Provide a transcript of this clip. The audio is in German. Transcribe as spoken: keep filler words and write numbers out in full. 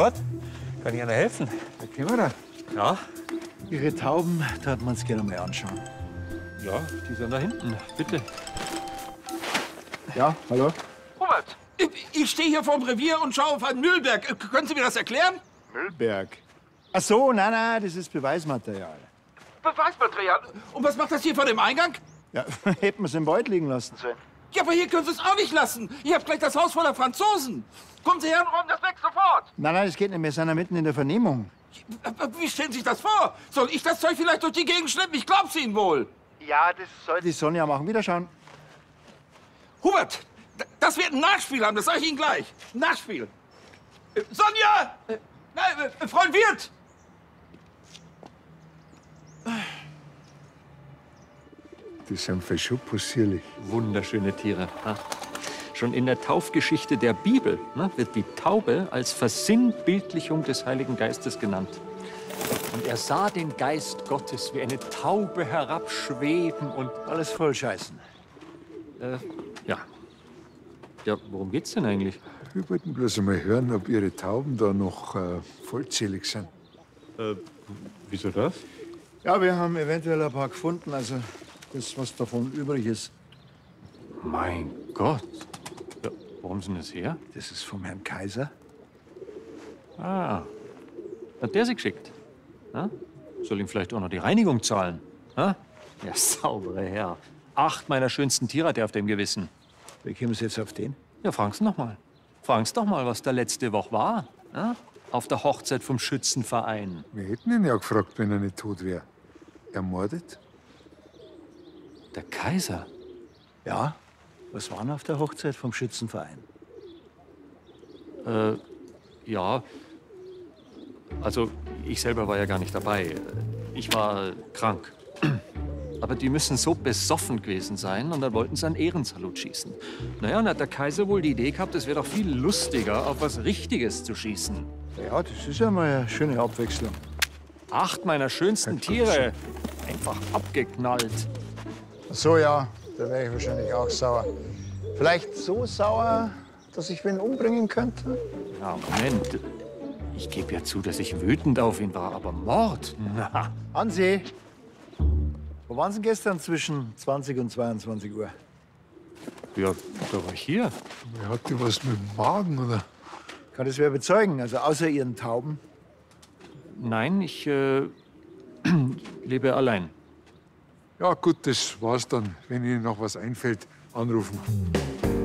Gott, kann ich Ihnen helfen? Herr Kämmerer, Ja? Ihre Tauben tat man es gerne mal anschauen. Ja, die sind da hinten. Bitte. Ja, hallo? Robert, ich, ich stehe hier vorm Revier und schaue auf einen Mühlberg. Äh, Können Sie mir das erklären? Müllberg. Ach so, nein, nein, das ist Beweismaterial. Beweismaterial. Und was macht das hier vor dem Eingang? Ja, hätten wir es im Wald liegen lassen sollen. Ja, aber hier können Sie es auch nicht lassen. Ich habe gleich das Haus voller Franzosen. Kommen Sie her und räumen das weg sofort. Nein, nein, das geht nicht. Wir sind ja mitten in der Vernehmung. Wie stellen Sie sich das vor? Soll ich das Zeug vielleicht durch die Gegend schleppen? Ich glaub's Ihnen wohl. Ja, das soll die Sonja machen. Wiederschauen. Hubert, d- das wird ein Nachspiel haben, das sage ich Ihnen gleich. Ein Nachspiel. Äh, Sonja! Äh, nein, äh, Freund Wirt! Das sind fast schon possierlich. Wunderschöne Tiere. Ja. Schon in der Taufgeschichte der Bibel, ne, wird die Taube als Versinnbildlichung des Heiligen Geistes genannt. Und er sah den Geist Gottes wie eine Taube herabschweben und... Alles voll Scheißen. Äh, ja. Ja, worum geht's denn eigentlich? Wir wollten bloß einmal hören, ob Ihre Tauben da noch äh, vollzählig sind. Äh, wieso das? Ja, wir haben eventuell ein paar gefunden, also das, was davon übrig ist. Mein Gott. Ja, warum sind das her? Das ist vom Herrn Kaiser. Ah, hat der sie geschickt? Ja? Soll ihm vielleicht auch noch die Reinigung zahlen? Ja? Der saubere Herr. Acht meiner schönsten Tiere hat er auf dem Gewissen. Wie kommen Sie jetzt auf den? Ja, fragen's doch mal. Fragen's doch mal, was da letzte Woche war. Ja? Auf der Hochzeit vom Schützenverein. Wir hätten ihn ja gefragt, wenn er nicht tot wäre. Ermordet? Der Kaiser? Ja, was war denn auf der Hochzeit vom Schützenverein? Äh, ja. Also, ich selber war ja gar nicht dabei. Ich war krank. Aber die müssen so besoffen gewesen sein und dann wollten sie einen Ehrensalut schießen. Naja, und hat der Kaiser wohl die Idee gehabt, es wäre doch viel lustiger, auf was Richtiges zu schießen. Ja, das ist ja mal eine schöne Abwechslung. Acht meiner schönsten Tiere einfach abgeknallt. Ach so, ja, da wäre ich wahrscheinlich auch sauer. Vielleicht so sauer, dass ich wen umbringen könnte? Ja, Moment. Ich gebe ja zu, dass ich wütend auf ihn war, aber Mord? Na. Hansi, wo waren Sie gestern zwischen zwanzig und zweiundzwanzig Uhr? Ja, da war ich hier. Er hatte was mit dem Magen, oder? Kann das wer bezeugen, also außer Ihren Tauben? Nein, ich äh, lebe allein. Ja, gut, das war's dann. Wenn Ihnen noch was einfällt, anrufen.